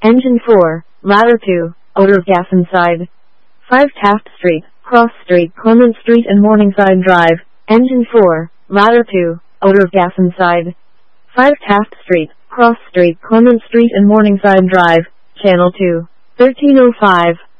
Engine 4, Ladder 2, odor of gas inside. 5 Taft Street, Cross Street, Clement Street and Morningside Drive. Engine 4, Ladder 2, odor of gas inside. 5 Taft Street, Cross Street, Clement Street and Morningside Drive. Channel 2, 1305.